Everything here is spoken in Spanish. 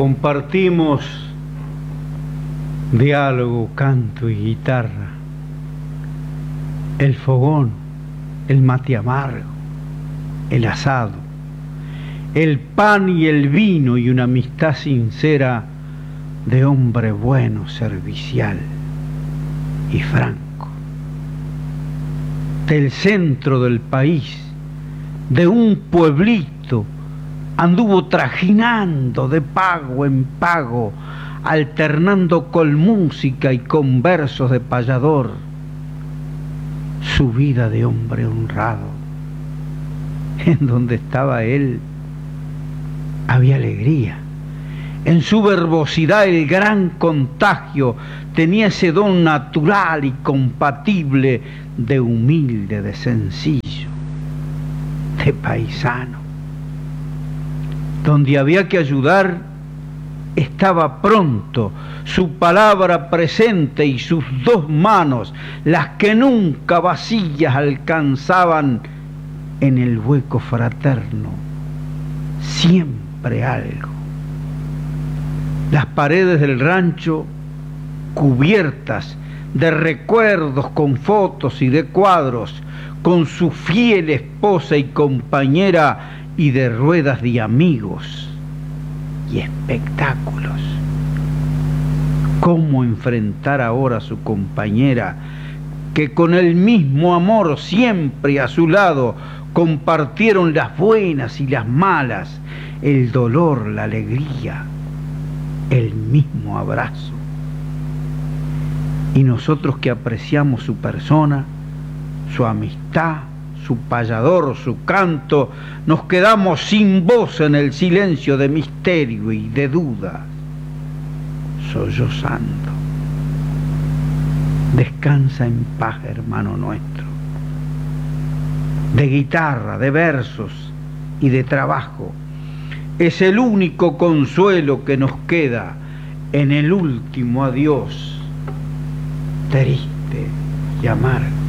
Compartimos diálogo, canto y guitarra, el fogón, el mate amargo, el asado, el pan y el vino y una amistad sincera de hombre bueno, servicial y franco. Del centro del país, de un pueblito, anduvo trajinando de pago en pago, alternando con música y con versos de payador, su vida de hombre honrado. En donde estaba él había alegría. En su verbosidad el gran contagio tenía ese don natural y compatible de humilde, de sencillo, de paisano. Donde había que ayudar, estaba pronto, su palabra presente y sus dos manos, las que nunca vacías alcanzaban en el hueco fraterno, siempre algo. Las paredes del rancho cubiertas de recuerdos con fotos y de cuadros, con su fiel esposa y compañera, y de ruedas de amigos y espectáculos. ¿Cómo enfrentar ahora a su compañera, que con el mismo amor siempre a su lado compartieron las buenas y las malas, el dolor, la alegría, el mismo abrazo? Y nosotros que apreciamos su persona, su amistad, su payador, su canto, nos quedamos sin voz en el silencio de misterio y de duda, sollozando. Descansa en paz, hermano nuestro. De guitarra, de versos y de trabajo, es el único consuelo que nos queda en el último adiós, triste y amargo.